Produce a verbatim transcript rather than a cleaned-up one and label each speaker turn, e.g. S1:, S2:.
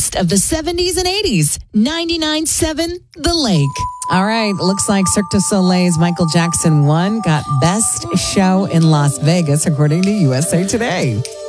S1: best of the seventies and eighties. ninety-nine point seven The Lake.
S2: All right. Looks like Cirque du Soleil's Michael Jackson won, got best show in Las Vegas, according to U S A Today.